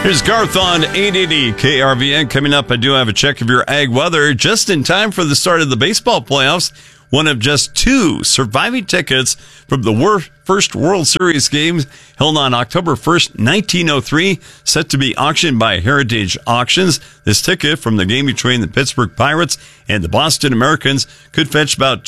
Here's Garth on 880 KRVN. Coming up, I do have a check of your ag weather just in time for the start of the baseball playoffs. One of just two surviving tickets from the first World Series games held on October 1st, 1903, set to be auctioned by Heritage Auctions. This ticket from the game between the Pittsburgh Pirates and the Boston Americans could fetch about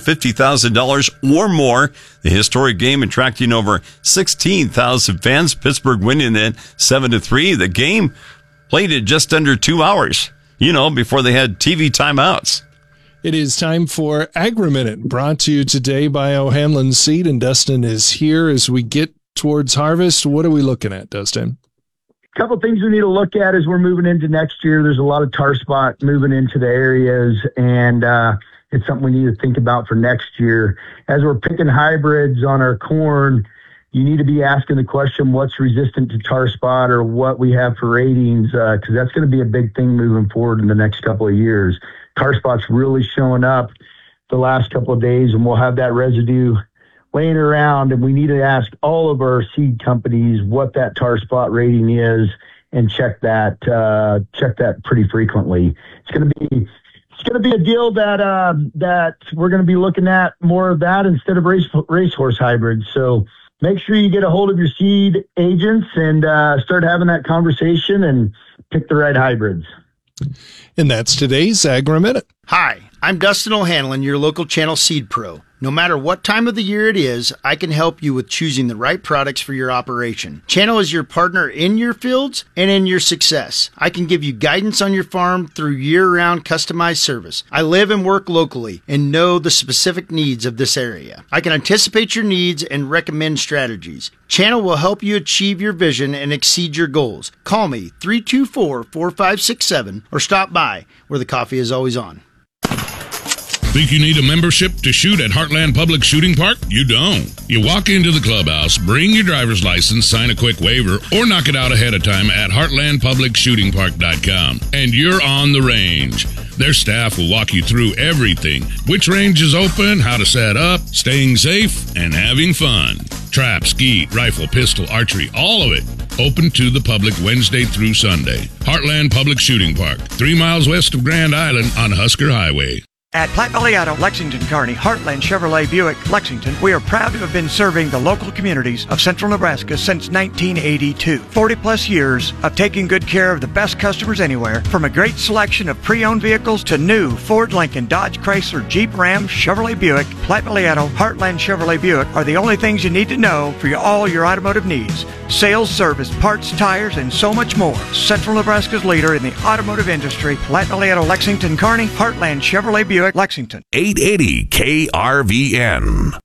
$250,000 or more. The historic game attracting over 16,000 fans, Pittsburgh winning it 7-3. The game played in just under 2 hours, before they had TV timeouts. It is time for Agri-Minute, brought to you today by O'Hanlon Seed, and Dustin is here as we get towards harvest. What are we looking at, Dustin? A couple things we need to look at as we're moving into next year. There's a lot of tar spot moving into the areas, and it's something we need to think about for next year. As we're picking hybrids on our corn, you need to be asking the question, what's resistant to tar spot or what we have for ratings, because that's going to be a big thing moving forward in the next couple of years. Tar spot's really showing up the last couple of days, and we'll have that residue laying around, and we need to ask all of our seed companies what that tar spot rating is and check that pretty frequently. It's going to be a deal that we're going to be looking at more of that instead of racehorse hybrids. So make sure you get a hold of your seed agents and start having that conversation and pick the right hybrids. And that's today's Agri-Minute. Hi, I'm Dustin O'Hanlon, your local channel seed pro. No matter what time of the year it is, I can help you with choosing the right products for your operation. Channel is your partner in your fields and in your success. I can give you guidance on your farm through year-round customized service. I live and work locally and know the specific needs of this area. I can anticipate your needs and recommend strategies. Channel will help you achieve your vision and exceed your goals. Call me 324-4567 or stop by where the coffee is always on. Think you need a membership to shoot at Heartland Public Shooting Park? You don't. You walk into the clubhouse, bring your driver's license, sign a quick waiver, or knock it out ahead of time at heartlandpublicshootingpark.com, and you're on the range. Their staff will walk you through everything. Which range is open, how to set up, staying safe, and having fun. Trap, skeet, rifle, pistol, archery, all of it. Open to the public Wednesday through Sunday. Heartland Public Shooting Park, 3 miles west of Grand Island on Husker Highway. At Platte Valley Auto, Lexington, Kearney, Heartland Chevrolet Buick, Lexington, we are proud to have been serving the local communities of central Nebraska since 1982. 40-plus years of taking good care of the best customers anywhere, from a great selection of pre-owned vehicles to new Ford, Lincoln, Dodge, Chrysler, Jeep, Ram, Chevrolet Buick. Platte Valley Auto, Heartland Chevrolet Buick are the only things you need to know for all your automotive needs. Sales, service, parts, tires, and so much more. Central Nebraska's leader in the automotive industry, Platte Valley Auto, Lexington, Kearney, Heartland Chevrolet Buick, Lexington. 880 KRVN.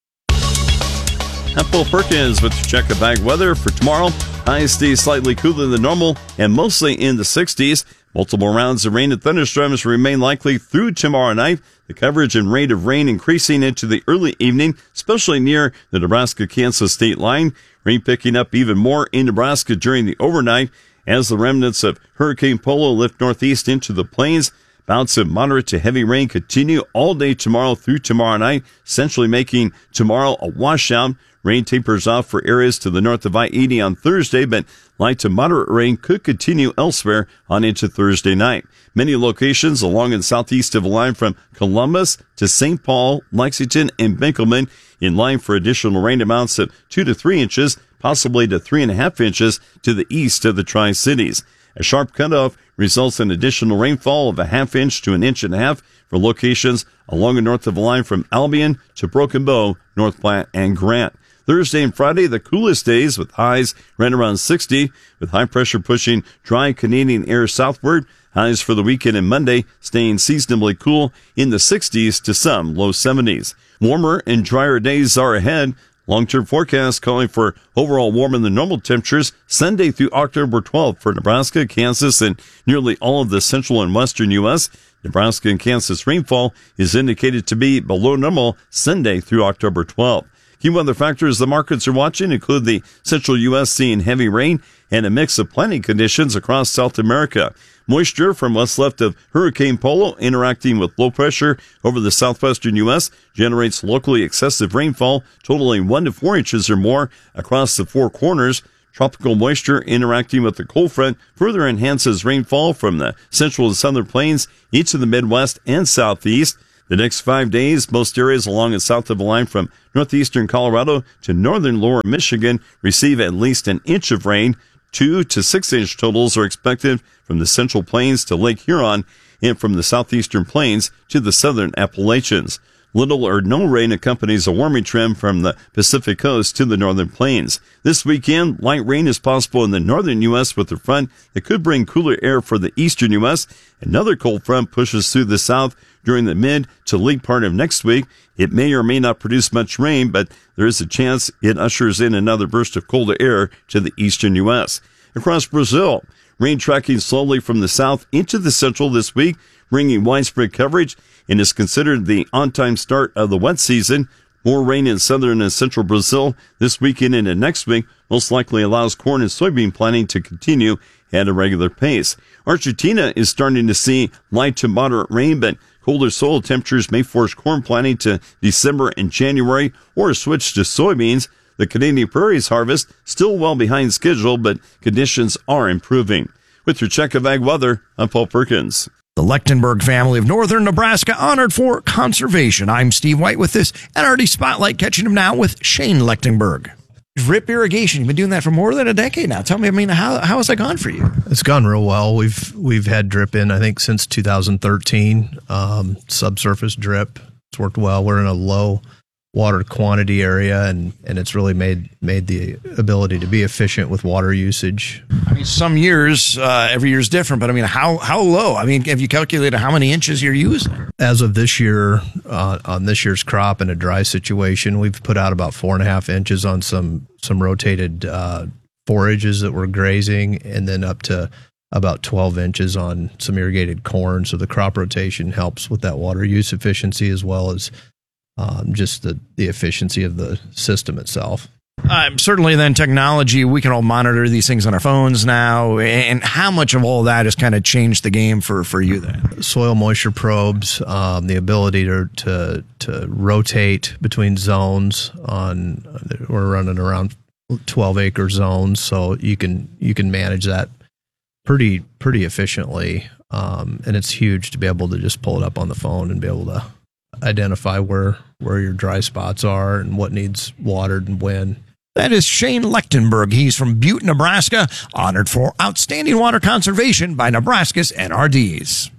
I'm Paul Perkins with your check of ag weather for tomorrow. Highs stay slightly cooler than normal and mostly in the 60s. Multiple rounds of rain and thunderstorms remain likely through tomorrow night. The coverage and rate of rain increasing into the early evening, especially near the Nebraska-Kansas state line. Rain picking up even more in Nebraska during the overnight as the remnants of Hurricane Polo lift northeast into the plains. Bouts of moderate to heavy rain continue all day tomorrow through tomorrow night, essentially making tomorrow a washout. Rain tapers off for areas to the north of I-80 on Thursday, but light to moderate rain could continue elsewhere on into Thursday night. Many locations along and southeast of the line from Columbus to St. Paul, Lexington, and Binkelman in line for additional rain amounts of 2 to 3 inches, possibly to 3.5 inches to the east of the Tri-Cities. A sharp cutoff results in additional rainfall of a 1/2 inch to 1.5 inches for locations along and north of the line from Albion to Broken Bow, North Platte, and Grant. Thursday and Friday, the coolest days with highs right around 60, with high pressure pushing dry Canadian air southward. Highs for the weekend and Monday staying seasonably cool in the 60s to some low 70s. Warmer and drier days are ahead. Long-term forecast calling for overall warmer than normal temperatures Sunday through October 12th for Nebraska, Kansas, and nearly all of the central and western U.S. Nebraska and Kansas rainfall is indicated to be below normal Sunday through October 12th. Key weather factors the markets are watching include the central U.S. seeing heavy rain and a mix of planting conditions across South America. Moisture from what's left of Hurricane Polo interacting with low pressure over the southwestern U.S. generates locally excessive rainfall totaling 1 to 4 inches or more across the Four Corners. Tropical moisture interacting with the cold front further enhances rainfall from the central and southern plains into the Midwest and southeast. The next 5 days, most areas along and south of the line from northeastern Colorado to northern lower Michigan receive at least an inch of rain. 2 to 6 inch totals are expected from the central plains to Lake Huron and from the southeastern plains to the southern Appalachians. Little or no rain accompanies a warming trend from the Pacific coast to the northern plains. This weekend, light rain is possible in the northern U.S. with a front that could bring cooler air for the eastern U.S. Another cold front pushes through the south during the mid to late part of next week. It may or may not produce much rain, but there is a chance it ushers in another burst of colder air to the eastern U.S. Across Brazil, rain tracking slowly from the south into the central this week, bringing widespread coverage, and is considered the on-time start of the wet season. More rain in southern and central Brazil this weekend and next week most likely allows corn and soybean planting to continue at a regular pace. Argentina is starting to see light to moderate rain, but colder soil temperatures may force corn planting to December and January or switch to soybeans. The Canadian Prairies harvest still well behind schedule, but conditions are improving. With your check of ag weather, I'm Paul Perkins. The Lechtenberg family of northern Nebraska honored for conservation. I'm Steve White with this NRD Spotlight, catching him now with Shane Lechtenberg. Drip irrigation, you've been doing that for more than a decade now. Tell me, how has that gone for you? It's gone real well. We've had drip in, I think, since 2013, subsurface drip. It's worked well. We're in a low water quantity area, and it's really made the ability to be efficient with water usage. I mean, some years, every year is different, but I mean, how low? I mean, have you calculated how many inches you're using? As of this year, on this year's crop in a dry situation, we've put out about 4.5 inches on some rotated forages that we're grazing, and then up to about 12 inches on some irrigated corn. So the crop rotation helps with that water use efficiency as well as just the efficiency of the system itself. Certainly then technology, we can all monitor these things on our phones now. And how much of all that has kind of changed the game for you then? Soil moisture probes, the ability to rotate between zones we're running around 12 acre zones. So you can manage that pretty efficiently. And it's huge to be able to just pull it up on the phone and be able to identify where your dry spots are and what needs watered and when. That is Shane Lechtenberg. He's from Butte, Nebraska, honored for outstanding water conservation by Nebraska's NRDs.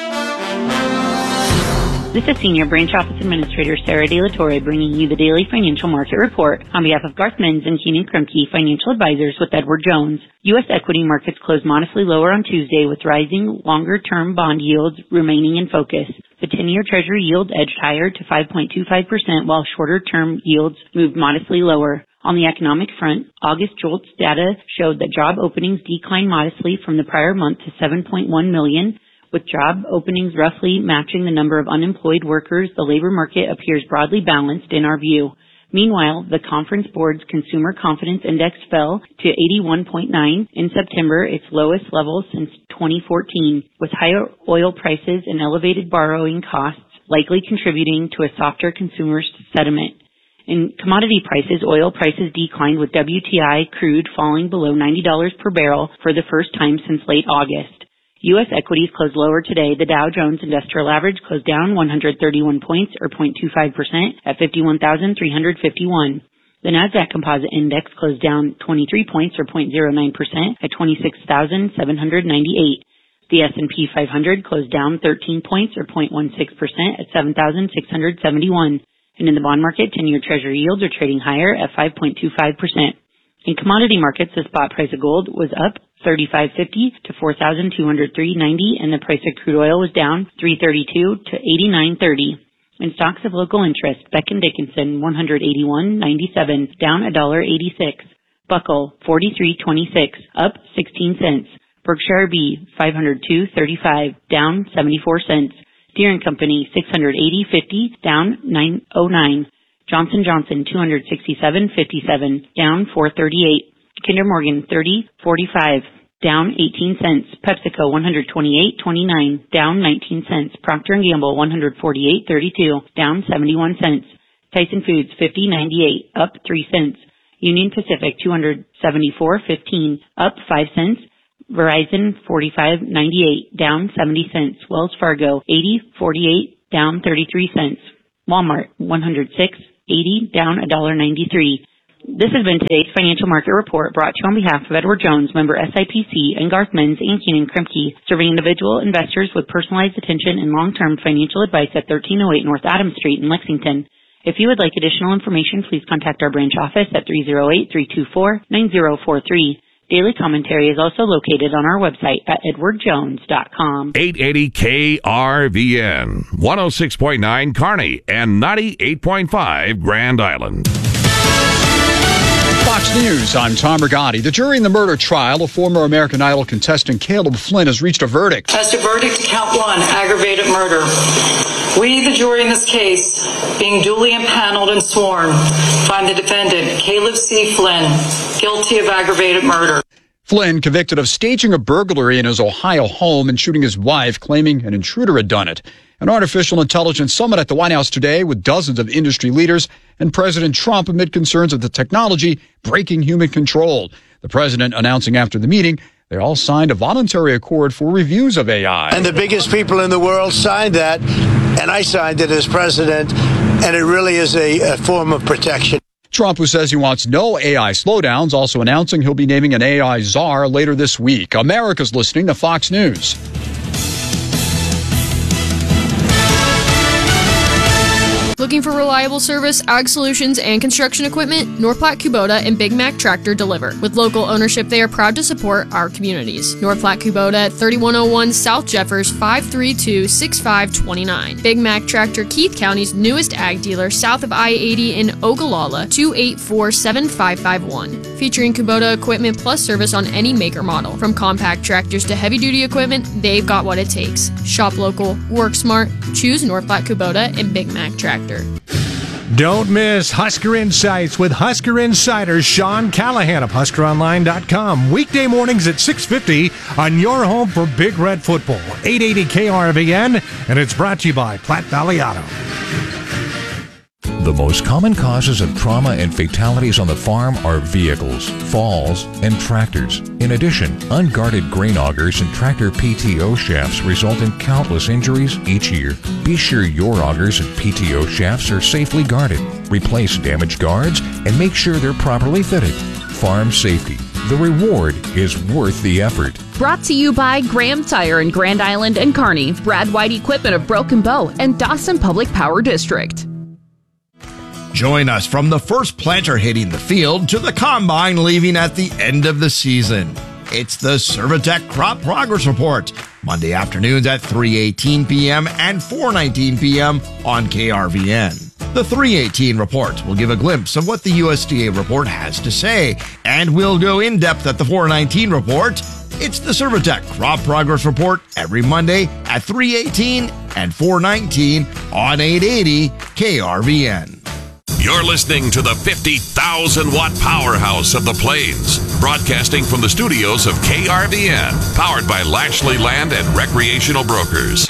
This is Senior Branch Office Administrator Sarah De La Torre bringing you the Daily Financial Market Report on behalf of Garth Menz and Keenan Krumke, Financial Advisors with Edward Jones. U.S. equity markets closed modestly lower on Tuesday with rising longer-term bond yields remaining in focus. The 10-year Treasury yield edged higher to 5.25% while shorter-term yields moved modestly lower. On the economic front, August JOLTS data showed that job openings declined modestly from the prior month to 7.1 million. With job openings roughly matching the number of unemployed workers, the labor market appears broadly balanced in our view. Meanwhile, the Conference Board's Consumer Confidence Index fell to 81.9 in September, its lowest level since 2014, with higher oil prices and elevated borrowing costs likely contributing to a softer consumer sentiment. In commodity prices, oil prices declined with WTI crude falling below $90 per barrel for the first time since late August. U.S. equities closed lower today. The Dow Jones Industrial Average closed down 131 points, or 0.25%, at 51,351. The Nasdaq Composite Index closed down 23 points, or 0.09%, at 26,798. The S&P 500 closed down 13 points, or 0.16%, at 7,671. And in the bond market, 10-year Treasury yields are trading higher at 5.25%. In commodity markets, the spot price of gold was up $35.50 to $4,203.90, and the price of crude oil was down $3.32 to $89.30. In stocks of local interest, Becton Dickinson $181.97, down $1.86. Buckle $43.26, up 16 cents. Berkshire B $502.35, down 74 cents. Deere & Company $680.50, down $9.09. Johnson Johnson $267.57, down $4.38. Kinder Morgan $30.45, down 18 cents. PepsiCo $128.29, down 19 cents. Procter & Gamble $148.32, down 71 cents. Tyson Foods $50.98, up 3 cents. Union Pacific $274.15, up 5 cents. Verizon $45.98, down 70 cents. Wells Fargo $80.48, down 33 cents. Walmart $106.80, down $1.93. This has been today's financial market report brought to you on behalf of Edward Jones, member SIPC, and Garth Menz and Keenan Kremke, serving individual investors with personalized attention and long-term financial advice at 1308 North Adams Street in Lexington. If you would like additional information, please contact our branch office at 308-324-9043. Daily commentary is also located on our website at edwardjones.com. 880 KRVN, 106.9 Kearney, and 98.5 Grand Island. Fox News, I'm Tom Rigotti. The jury in the murder trial of former American Idol contestant Caleb Flynn has reached a verdict. As to verdict to count 1, aggravated murder. We, the jury in this case, being duly impaneled and sworn, find the defendant, Caleb C. Flynn, guilty of aggravated murder. Flynn, convicted of staging a burglary in his Ohio home and shooting his wife, claiming an intruder had done it. An artificial intelligence summit at the White House today with dozens of industry leaders and President Trump amid concerns of the technology breaking human control. The president announcing after the meeting they all signed a voluntary accord for reviews of AI. And the biggest people in the world signed that, and I signed it as president, and it really is a form of protection. Trump, who says he wants no AI slowdowns, also announcing he'll be naming an AI czar later this week. America's listening to Fox News. Looking for reliable service, ag solutions, and construction equipment? North Platte Kubota and Big Mac Tractor deliver. With local ownership, they are proud to support our communities. North Platte Kubota at 3101 South Jeffers, 532-6529. Big Mac Tractor, Keith County's newest ag dealer, south of I-80 in Ogallala, 284-7551. Featuring Kubota equipment plus service on any maker model. From compact tractors to heavy-duty equipment, they've got what it takes. Shop local, work smart, choose North Platte Kubota and Big Mac Tractor. Don't miss Husker Insights with Husker Insider Sean Callahan of HuskerOnline.com. Weekday mornings at 6:50 on your home for Big Red Football. 880 KRVN, and it's brought to you by Platte Valley Auto. The most common causes of trauma and fatalities on the farm are vehicles, falls, and tractors. In addition, unguarded grain augers and tractor PTO shafts result in countless injuries each year. Be sure your augers and PTO shafts are safely guarded. Replace damaged guards and make sure they're properly fitted. Farm safety. The reward is worth the effort. Brought to you by Graham Tire in Grand Island and Kearney, Brad White Equipment of Broken Bow, and Dawson Public Power District. Join us from the first planter hitting the field to the combine leaving at the end of the season. It's the Servitech Crop Progress Report, Monday afternoons at 3:18 p.m. and 4:19 p.m. on KRVN. The 3:18 report will give a glimpse of what the USDA report has to say, and we'll go in depth at the 4:19 report. It's the Servitech Crop Progress Report every Monday at 3:18 and 4:19 on 880 KRVN. You're listening to the 50,000-watt powerhouse of the Plains, broadcasting from the studios of KRVN, powered by Lashley Land and Recreational Brokers.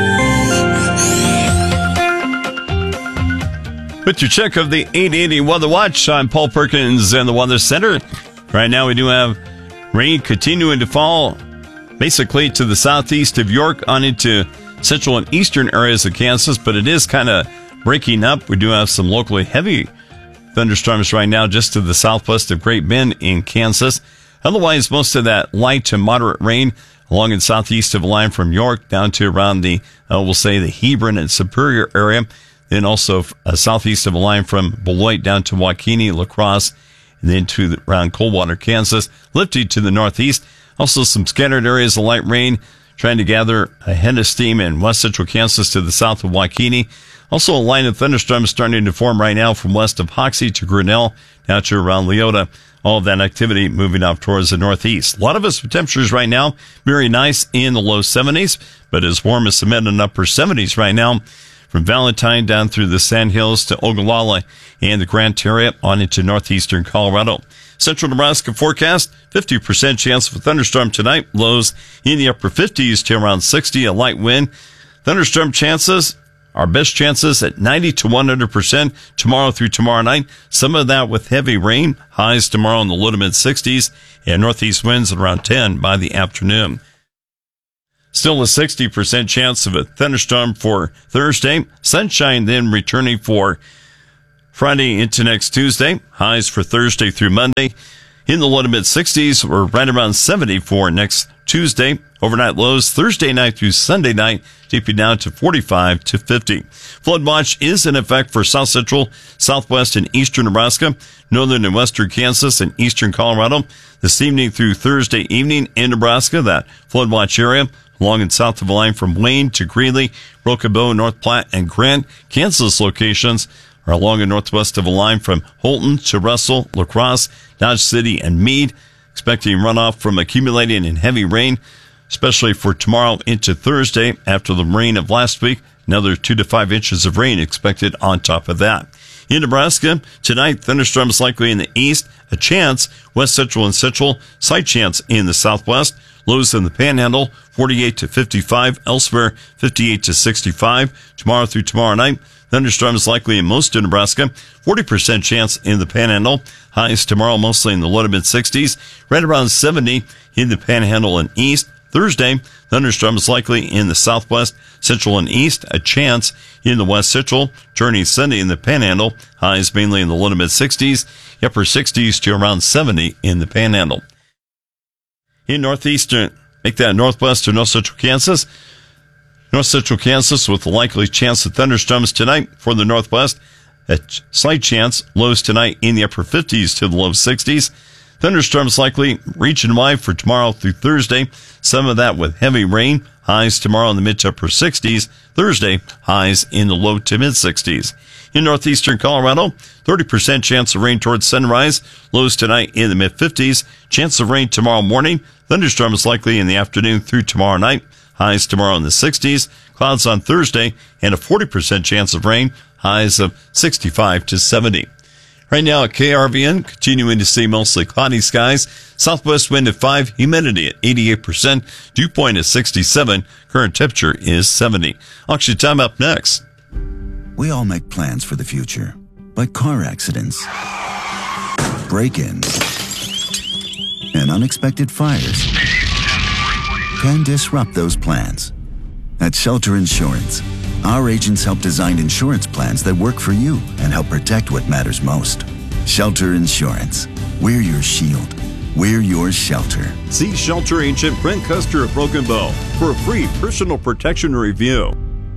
With your check of the 880 Weather Watch, I'm Paul Perkins in the Weather Center. Right now we do have rain continuing to fall basically to the southeast of York on into central and eastern areas of Kansas, but it is kind of breaking up. We do have some locally heavy thunderstorms right now just to the southwest of Great Bend in Kansas. Otherwise, most of that light to moderate rain along and southeast of the line from York down to around the, we'll say, the Hebron and Superior area. Then also southeast of the line from Beloit down to Waukene, La Crosse, and then to around Coldwater, Kansas. Lifted to the northeast. Also some scattered areas of light rain trying to gather a head of steam in west central Kansas to the south of Waukene. Also a line of thunderstorms starting to form right now from west of Hoxie to Grinnell down to around Leota. All of that activity moving up towards the northeast. A lot of us with temperatures right now, very nice in the low 70s, but as warm as the mid and upper 70s right now. From Valentine down through the Sandhills to Ogallala and the Grant area on into northeastern Colorado. Central Nebraska forecast, 50% chance of a thunderstorm tonight. Lows in the upper 50s to around 60, a light wind. Thunderstorm chances Our best chances at 90 to 100% tomorrow through tomorrow night. Some of that with heavy rain. Highs tomorrow in the low to mid 60s and northeast winds at around 10 by the afternoon. Still a 60% chance of a thunderstorm for Thursday. Sunshine then returning for Friday into next Tuesday. Highs for Thursday through Monday in the low to mid 60s. We're right around 70 for next Tuesday. Overnight lows Thursday night through Sunday night, dipping down to 45 to 50. Flood watch is in effect for south central, southwest, and eastern Nebraska, northern and western Kansas, and eastern Colorado. This evening through Thursday evening in Nebraska, that flood watch area along and south of the line from Wayne to Greeley, Broken Bow, North Platte, and Grant. Kansas locations are along and northwest of the line from Holton to Russell, La Crosse, Dodge City, and Meade. Expecting runoff from accumulating and heavy rain, especially for tomorrow into Thursday after the rain of last week. Another 2 to 5 inches of rain expected on top of that. In Nebraska, tonight, thunderstorms likely in the east, a chance, west central and central, slight chance in the southwest. Lows in the Panhandle, 48 to 55, elsewhere, 58 to 65. Tomorrow through tomorrow night, thunderstorms likely in most of Nebraska, 40% chance in the Panhandle. Highs tomorrow mostly in the low to mid 60s, right around 70 in the Panhandle and east. Thursday, thunderstorms likely in the southwest, central, and east. A chance in the west central. Turning Sunday in the Panhandle. Highs mainly in the low to mid 60s, upper 60s to around 70 in the Panhandle. In northeastern, make that northwest or north central Kansas. North central Kansas with a likely chance of thunderstorms tonight for the northwest. A slight chance. Lows tonight in the upper 50s to the low 60s. Thunderstorms likely region-wide for tomorrow through Thursday. Some of that with heavy rain. Highs tomorrow in the mid to upper 60s. Thursday, highs in the low to mid 60s. In northeastern Colorado, 30% chance of rain towards sunrise. Lows tonight in the mid 50s. Chance of rain tomorrow morning. Thunderstorms likely in the afternoon through tomorrow night. Highs tomorrow in the 60s. Clouds on Thursday and a 40% chance of rain. Highs of 65 to 70. Right now at KRVN, continuing to see mostly cloudy skies. Southwest wind at 5, humidity at 88%, dew point at 67, current temperature is 70. Auction time up next. We all make plans for the future, but car accidents, break-ins, and unexpected fires can disrupt those plans. At Shelter Insurance, our agents help design insurance plans that work for you and help protect what matters most. Shelter Insurance. We're your shield. We're your shelter. See Shelter Agent Brent Custer of Broken Bow for a free personal protection review.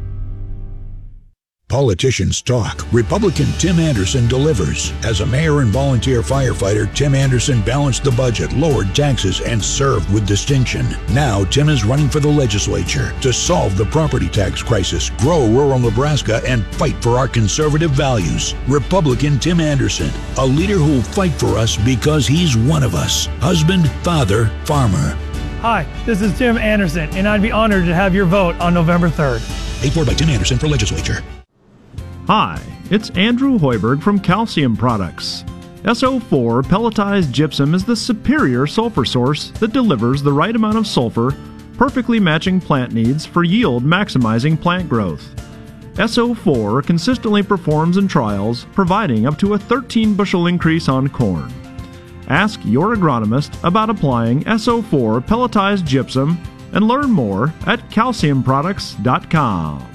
Politicians talk. Republican Tim Anderson delivers. As a mayor and volunteer firefighter, Tim Anderson balanced the budget, lowered taxes, and served with distinction. Now, Tim is running for the legislature to solve the property tax crisis, grow rural Nebraska, and fight for our conservative values. Republican Tim Anderson, a leader who will fight for us because he's one of us. Husband, father, farmer. Hi, this is Tim Anderson, and I'd be honored to have your vote on November 3rd. Paid for by Tim Anderson for legislature. Hi, it's Andrew Hoiberg from Calcium Products. SO4 pelletized gypsum is the superior sulfur source that delivers the right amount of sulfur, perfectly matching plant needs for yield maximizing plant growth. SO4 consistently performs in trials, providing up to a 13 bushel increase on corn. Ask your agronomist about applying SO4 pelletized gypsum and learn more at calciumproducts.com.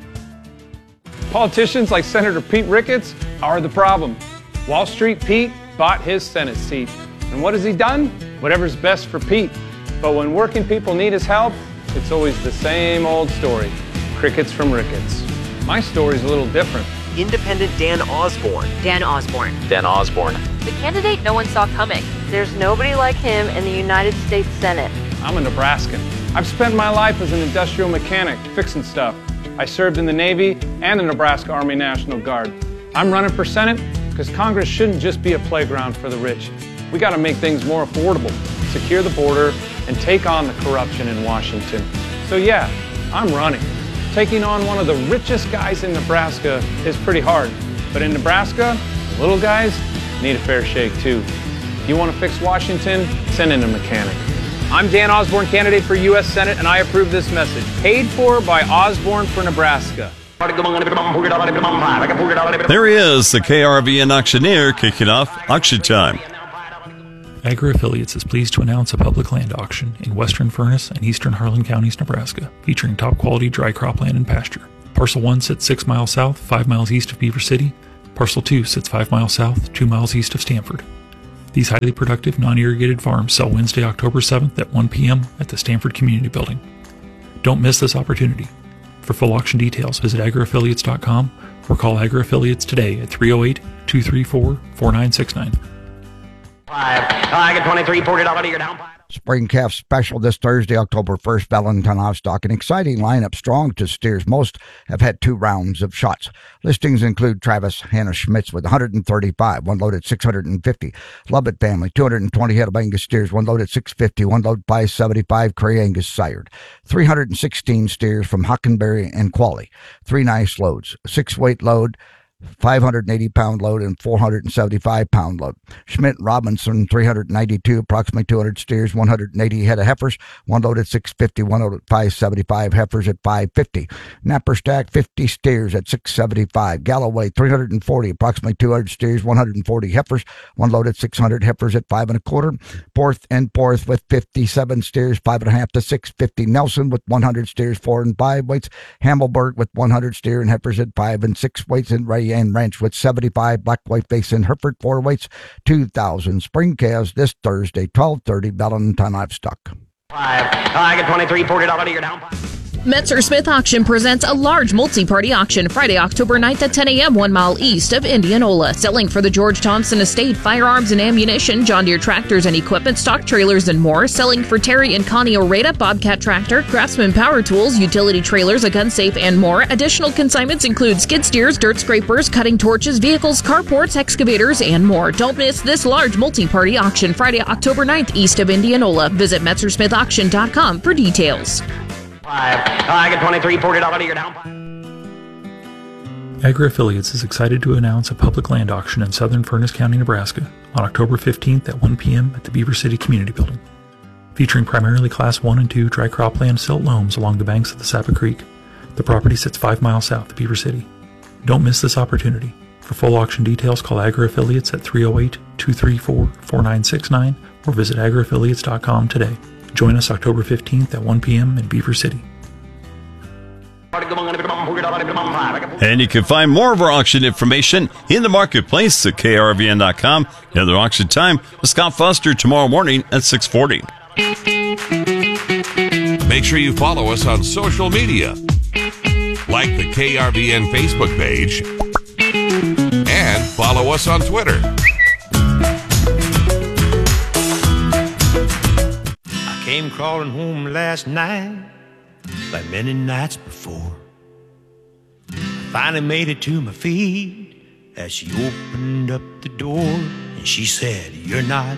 Politicians like Senator Pete Ricketts are the problem. Wall Street Pete bought his Senate seat. And what has he done? Whatever's best for Pete. But when working people need his help, it's always the same old story. Crickets from Ricketts. My story's a little different. Independent Dan Osborne. Dan Osborne. Dan Osborne. The candidate no one saw coming. There's nobody like him in the United States Senate. I'm a Nebraskan. I've spent my life as an industrial mechanic, fixing stuff. I served in the Navy and the Nebraska Army National Guard. I'm running for Senate because Congress shouldn't just be a playground for the rich. We got to make things more affordable, secure the border, and take on the corruption in Washington. So yeah, I'm running. Taking on one of the richest guys in Nebraska is pretty hard. But in Nebraska, the little guys need a fair shake too. If you want to fix Washington, send in a mechanic. I'm Dan Osborne, candidate for U.S. Senate, and I approve this message. Paid for by Osborne for Nebraska. There he is, the KRVN auctioneer, kicking off auction time. Agri-Affiliates is pleased to announce a public land auction in western Furnace and eastern Harlan counties, Nebraska, featuring top-quality dry cropland and pasture. Parcel 1 sits 6 miles south, 5 miles east of Beaver City. Parcel 2 sits 5 miles south, 2 miles east of Stanford. These highly productive, non-irrigated farms sell Wednesday, October 7th at 1 p.m. at the Stanford Community Building. Don't miss this opportunity. For full auction details, visit agriaffiliates.com or call Agri-Affiliates today at 308-234-4969. I get 23, $40 to your down. Spring calf special this Thursday, October 1st, Valentine Livestock. An exciting lineup, strong to steers. Most have had 2 rounds of shots. Listings include Travis Hannah Schmitz with 135, one load at 650. Lovett family, 220 head of Angus steers, one load at 650, one load 575, Cray Angus sired. 316 steers from Hockenberry and Qualley. 3 nice loads, 6-weight load, 580-pound load and 475-pound load. Schmidt Robinson, 392, approximately 200 steers, 180 head of heifers, one load at 650, one load at 575, heifers at 550. Napper Stack, 50 steers at 675. Galloway, 340, approximately 200 steers, 140 heifers, one load at 600, heifers at 5 1/4. Porth and Porth with 57 steers, 5.5 to 650. Nelson with 100 steers, 4 and 5 weights. Hamelberg with 100 steer and heifers at 5 and 6 weights. And Ray and Ranch with 75, Black White Basin, Hereford 4 weights, 2,000. Spring calves this Thursday, 12:30, Valentine Livestock. I get 23, $40 to your down. Metzer Smith Auction presents a large multi-party auction Friday, October 9th at 10 a.m. 1 mile east of Indianola. Selling for the George Thompson Estate, firearms and ammunition, John Deere tractors and equipment, stock trailers and more. Selling for Terry and Connie Oreta, Bobcat tractor, Craftsman power tools, utility trailers, a gun safe, and more. Additional consignments include skid steers, dirt scrapers, cutting torches, vehicles, carports, excavators, and more. Don't miss this large multi-party auction Friday, October 9th east of Indianola. Visit MetzerSmithAuction.com for details. I get 23, $40 to your down. Agri-Affiliates is excited to announce a public land auction in southern Furnace County, Nebraska on October 15th at 1 p.m. at the Beaver City Community Building. Featuring primarily Class 1 and 2 dry cropland silt loams along the banks of the Sapa Creek, the property sits 5 miles south of Beaver City. Don't miss this opportunity. For full auction details, call Agri-Affiliates at 308-234-4969 or visit agriaffiliates.com today. Join us October 15th at 1 p.m. in Beaver City. And you can find more of our auction information in the marketplace at krvn.com. Another auction time with Scott Foster tomorrow morning at 6:40. Make sure you follow us on social media. Like the KRVN Facebook page and follow us on Twitter. Came crawling home last night, like many nights before. I finally made it to my feet as she opened up the door and she said, "You're not